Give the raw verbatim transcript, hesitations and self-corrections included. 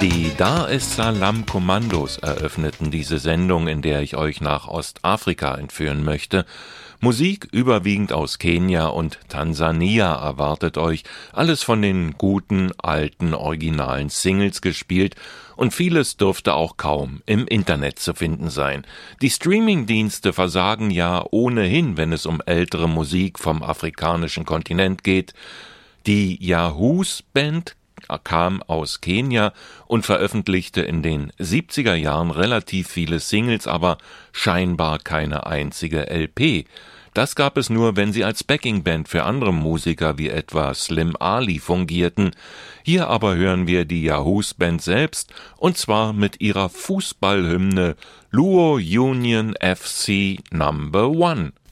Die Dar es Salaam Kommandos eröffneten diese Sendung, in der ich euch nach Ostafrika entführen möchte. Musik überwiegend aus Kenia und Tansania erwartet euch, alles von den guten, alten, originalen Singles gespielt, und vieles dürfte auch kaum im Internet zu finden sein. Die Streamingdienste versagen ja ohnehin, wenn es um ältere Musik vom afrikanischen Kontinent geht. Die Yahoos Band kam aus Kenia und veröffentlichte in den siebziger Jahren relativ viele Singles, aber scheinbar keine einzige L P. Das gab es nur, wenn sie als Backingband für andere Musiker wie etwa Slim Ali fungierten. Hier aber hören wir die Yahoos Band selbst, und zwar mit ihrer Fußballhymne Luo Union F C Number One.